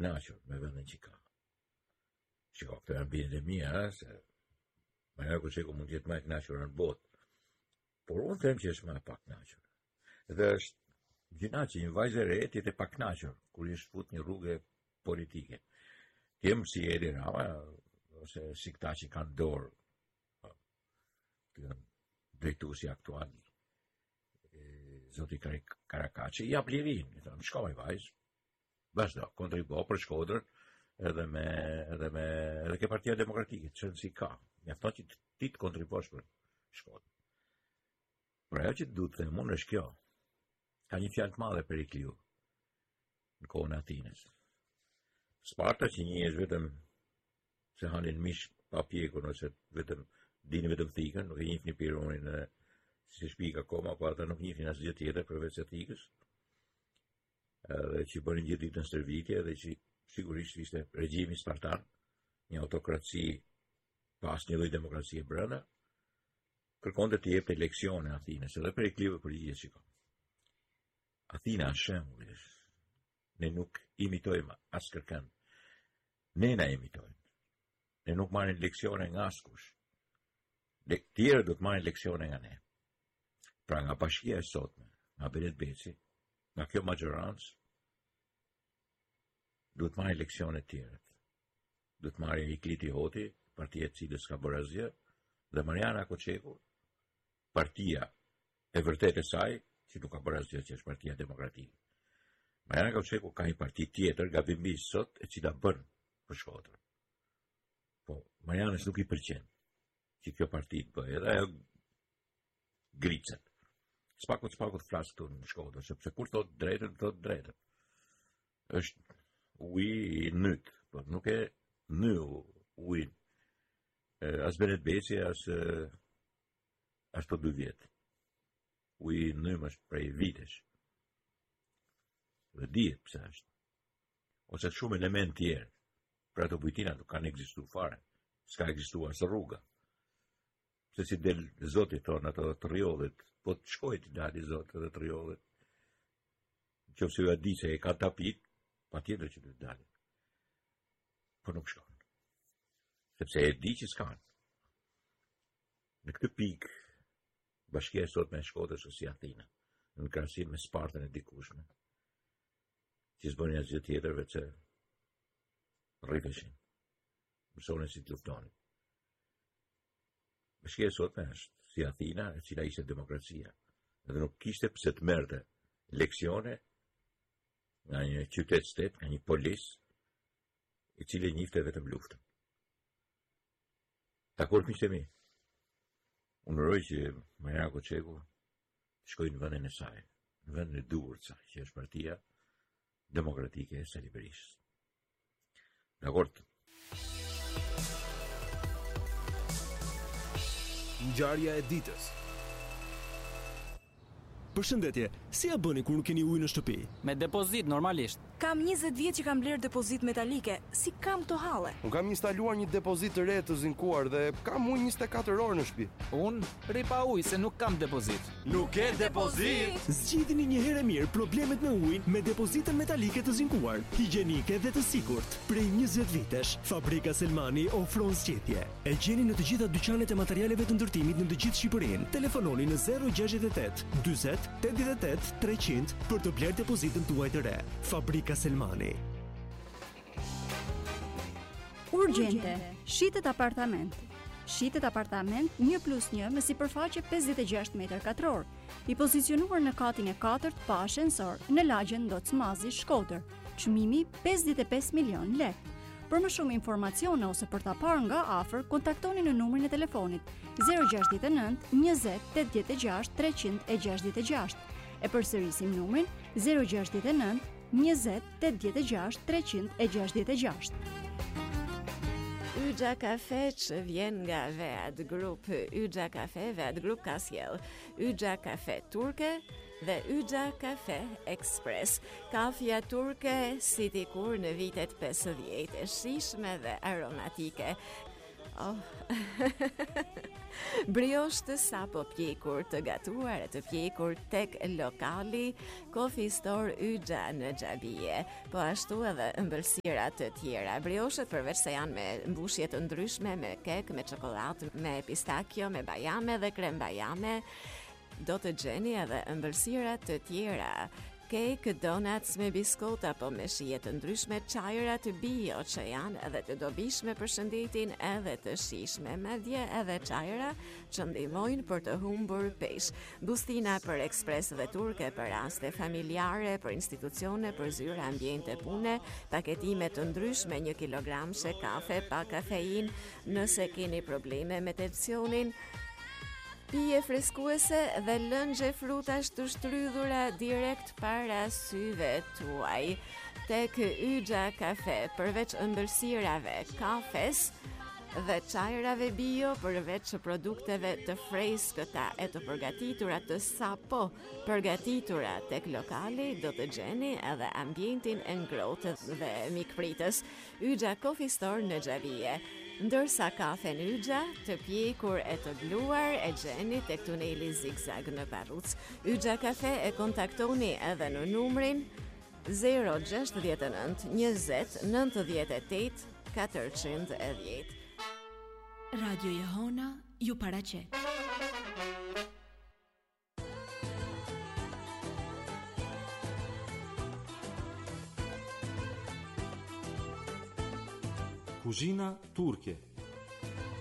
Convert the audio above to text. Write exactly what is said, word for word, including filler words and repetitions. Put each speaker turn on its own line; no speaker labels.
kënaqur me vendin që ka. Shiko, këto janë bindet e mia, se Mariana Koçeku mund të jetë më e kënaqur në botë. Por unë them që është më e pakënaqur. Dhe është gjëna që një vajzë e re të jetë e pakënaqur kur i shfut një rrugë politike. Kem si Edi Rama, ose si këta që kanë dorë, të drejtuesi aktual, zoti Karakaçi, i jap lirin, i thonë, shko me vajzë, vazhdo, kontribuo për Shkodër, edhe me edhe me edhe ke Partia Demokratike, çfarë si ka. Mjafton që ti të kontribuosh për Shkodër. Por ajo që duhet të them unë është kjo. Ka një fjalë të madhe Perikliu në kohën e Atinës. Sparta që njihesh vetëm se hanin mish pa pjekur, ose vetëm dini vetëm thikën, nuk e njihni Pironin e si shpik akoma, po ata nuk njihnin asgjë tjetër përveç se thikës. Edhe që bënin gjithë ditën stërvitje, dhe që sigurisht ishte regjimi spartan, një autokraci pas një lloj demokracie brenda, kërkonte të jepte leksione Athinës, edhe Perikliu përgjigjet shikon. Athina është shembull. Ne nuk imitojmë askërkën. Ne na imitojnë. Ne nuk marrin leksione nga askush. Dhe tjerë do të marrin leksione nga ne. Pra nga bashkia e sotme, nga Belet Beci, nga kjo majorancë, duhet marrin leksione të tjera. Duhet marrin Ikliti Hoti, partia e cilës ka bërë asgjë, dhe Mariana Koçeku, partia e vërtetë e saj, që nuk ka bërë asgjë, që është Partia Demokratike. Mariana Koçeku ka një parti tjetër, gabimisht sot, e cila bën për Shkodrën. Po, Marianës nuk i pëlqen që kjo parti të bëjë, edhe ajo gricet. Spakut spakut flas këtu në Shkodër, sepse kur thot drejtën, thot drejtën. Është uji i nyt, po nuk e ny ujin. As Belet Beci, as as të dy vjetë. Uji inym është prej vitesh. Dhe dihet pse është. Ose shumë element tjerë. Pra të bujtina nuk kanë ekzistuar fare. S'ka ekzistuar as rruga. Pse si del Zoti thonë ato të rjollit, po të shkojt i dali Zoti dhe të rjollit. Nëse ju a di se e ka tapit, patjetër që të dalin. Po nuk shkon. Sepse e di që s'kan. Në këtë pikë, bashkia e sotme e Shkodrës është si Athina, në krahasim me Spartën e dikushme, që s'bënin asgjë tjetër veç se rrifeshin, mësonin si të luftonin. Bashkia e sotme është si Athina, e cila ishte demokracia, edhe nuk kishte pse të merrte leksione nga një qytet-shtet, nga një polis, i cili njihte vetëm luftën. Dakor, miqtë mi? Unë uroj që Mariana Koçeku shkojë në vendin e saj, në vendin e duhur të saj, që është Partia Demokratike e Sali Berishës. Dakor?
Ngjarja e ditës.
Përshëndetje, si ja bëni kur nuk keni ujë në shtëpi?
Me depozit, normalisht.
Kam njëzet vjet që kam bler depozit metalike. Si kam këto halle?
Unë kam instaluar një depozit të re të zinkuar dhe kam ujë njëzet e katër orë në shtëpi.
Unë rri pa ujë se nuk kam depozit.
Nuk ke depozit?
Zgjidhni një herë mirë problemet me ujin me depozitën metalike të zinkuar, higjienike dhe të sigurt. Prej njëzet vitesh, Fabrika Selmani ofron zgjedhje. E gjeni në të gjitha dyqanet e materialeve të ndërtimit në të gjithë Shqipërinë. Telefononi në zero gjashtëdhjetë e tetë, dyzet, tetëdhjetë e tetë, treqind për të bler depozitën tuaj të re. Fabrika Selmani.
Urgjente, shitet apartament. Shitet apartament një plus një me sipërfaqe pesëdhjetë e gjashtë metër katror, i pozicionuar në katin e katërt pa ashensor në lagjen Docmazi, Shkodër. Çmimi pesëdhjetë e pesë milion lekë. Për më shumë informacione ose për ta parë nga afër, kontaktoni në numrin e telefonit zero gjashtëdhjetë e nëntë, njëzet, tetëdhjetë e gjashtë, treqind e gjashtëdhjetë e gjashtë. E përsërisim numrin zero gjashtëdhjetë e nëntë, njëzet, tetëdhjetë e gjashtë, treqind e gjashtëdhjetë e gjashtë.
Yxha Kafe që vjen nga Vead Group. Yxha Kafe, Vead Group ka sjell Yxha Kafe turke dhe Yxha Kafe Express. Kafja turke si dikur në vitet pesëdhjetë, e shijshme dhe aromatike. Oh. Brioche të sapo pjekur të gatuar e të pjekur tek lokali Coffee Store Yxha në Xhabije, po ashtu edhe ëmbëlsira të tjera. Brioshet përveç se janë me mbushje të ndryshme, me kek, me çokoladë, me pistakjo, me bajame dhe krem bajame, do të gjeni edhe ëmbëlsira të tjera. Cake, donuts me biskota apo me shije të ndryshme, çajra të bio që janë edhe të dobishme për shëndetin edhe të shijshme, madje edhe çajra që ndihmojnë për të humbur peshë. Bustina për ekspres dhe turke për raste familjare, për institucione, për zyra, ambiente pune, paketime të ndryshme, një kilogramshe kafe pa kafein, nëse keni probleme me tensionin, pije freskuese dhe lëngje frutash të shtrydhura direkt para syve tuaj. Tek Yxha Kafe, përveç ëmbëlsirave, kafes dhe çajrave bio, përveç produkteve të freskëta e të përgatitura të sapo përgatitura tek lokali, do të gjeni edhe ambientin e ngrohtë dhe mikpritës. Yxha Coffee Store në Xhabije. Ndërsa kafen Yxha, të pjekur e të bluar, e gjeni tek tuneli Zigzag në Parruc. Yxha Kafe e kontaktoni edhe në numrin zero gjasht nënt njëzet nëntëdhjetë e tetë katërqind e dhjetë.
Radio Jehona ju paraqet.
Kuzhina turke.